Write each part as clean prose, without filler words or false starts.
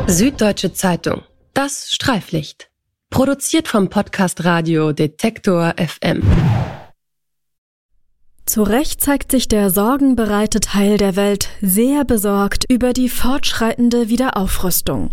Süddeutsche Zeitung. Das Streiflicht. Produziert vom Podcast Radio Detektor FM. Zu Recht zeigt sich der sorgenbereite Teil der Welt sehr besorgt über die fortschreitende Wiederaufrüstung.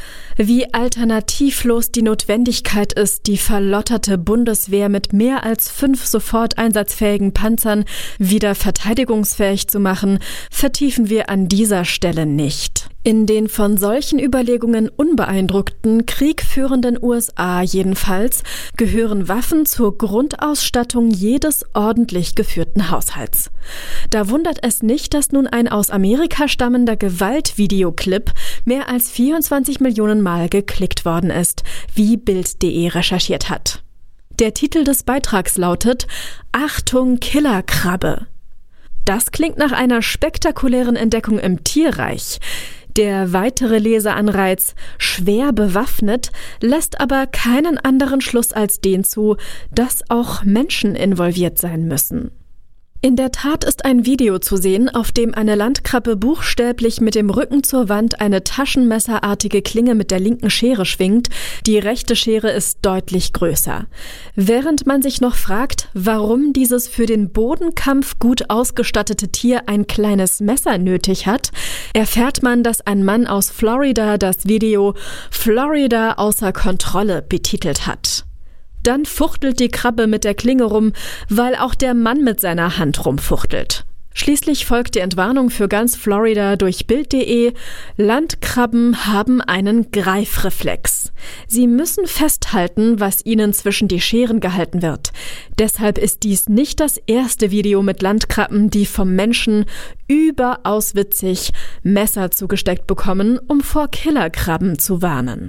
Wie alternativlos die Notwendigkeit ist, die verlotterte Bundeswehr mit mehr als 5 sofort einsatzfähigen Panzern wieder verteidigungsfähig zu machen, vertiefen wir an dieser Stelle nicht. In den von solchen Überlegungen unbeeindruckten, kriegführenden USA jedenfalls gehören Waffen zur Grundausstattung jedes ordentlich geführten Haushalts. Da wundert es nicht, dass nun ein aus Amerika stammender Gewaltvideoclip mehr als 24 Millionen Mal geklickt worden ist, wie Bild.de recherchiert hat. Der Titel des Beitrags lautet »Achtung, Killerkrabbe«. Das klingt nach einer spektakulären Entdeckung im Tierreich. Der weitere Leseanreiz, schwer bewaffnet, lässt aber keinen anderen Schluss als den zu, dass auch Menschen involviert sein müssen. In der Tat ist ein Video zu sehen, auf dem eine Landkrabbe buchstäblich mit dem Rücken zur Wand eine taschenmesserartige Klinge mit der linken Schere schwingt. Die rechte Schere ist deutlich größer. Während man sich noch fragt, warum dieses für den Bodenkampf gut ausgestattete Tier ein kleines Messer nötig hat, erfährt man, dass ein Mann aus Florida das Video »Florida außer Kontrolle« betitelt hat. Dann fuchtelt die Krabbe mit der Klinge rum, weil auch der Mann mit seiner Hand rumfuchtelt. Schließlich folgt die Entwarnung für ganz Florida durch Bild.de: Landkrabben haben einen Greifreflex. Sie müssen festhalten, was ihnen zwischen die Scheren gehalten wird. Deshalb ist dies nicht das erste Video mit Landkrabben, die vom Menschen überaus witzig Messer zugesteckt bekommen, um vor Killerkrabben zu warnen.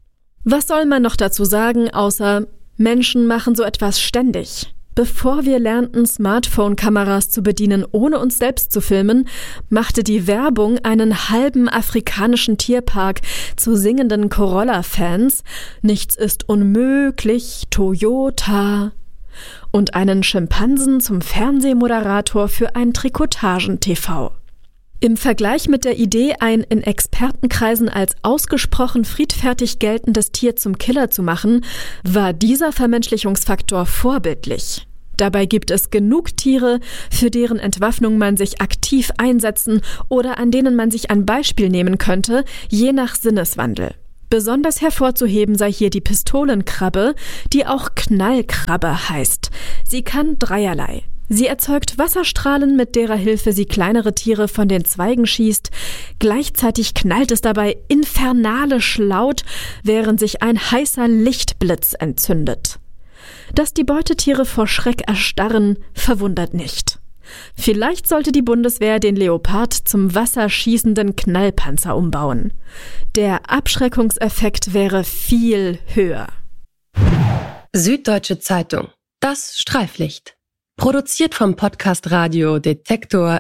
Was soll man noch dazu sagen, außer Menschen machen so etwas ständig. Bevor wir lernten, Smartphone-Kameras zu bedienen, ohne uns selbst zu filmen, machte die Werbung einen halben afrikanischen Tierpark zu singenden Corolla-Fans, nichts ist unmöglich, Toyota, und einen Schimpansen zum Fernsehmoderator für ein Trikotagen-TV. Im Vergleich mit der Idee, ein in Expertenkreisen als ausgesprochen friedfertig geltendes Tier zum Killer zu machen, war dieser Vermenschlichungsfaktor vorbildlich. Dabei gibt es genug Tiere, für deren Entwaffnung man sich aktiv einsetzen oder an denen man sich ein Beispiel nehmen könnte, je nach Sinneswandel. Besonders hervorzuheben sei hier die Pistolenkrabbe, die auch Knallkrabbe heißt. Sie kann dreierlei. Sie erzeugt Wasserstrahlen, mit derer Hilfe sie kleinere Tiere von den Zweigen schießt. Gleichzeitig knallt es dabei infernalisch laut, während sich ein heißer Lichtblitz entzündet. Dass die Beutetiere vor Schreck erstarren, verwundert nicht. Vielleicht sollte die Bundeswehr den Leopard zum wasserschießenden Knallpanzer umbauen. Der Abschreckungseffekt wäre viel höher. Süddeutsche Zeitung. Das Streiflicht. Produziert vom Podcast Radio Detektor